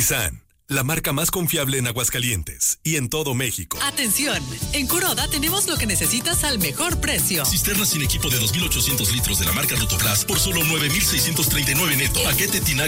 Nissan, la marca más confiable en Aguascalientes y en todo México. Atención, en Kuroda tenemos lo que necesitas al mejor precio. Cisterna sin equipo de 2,800 litros de la marca Rotoplas por solo 9,639 neto. Paquete Tinaco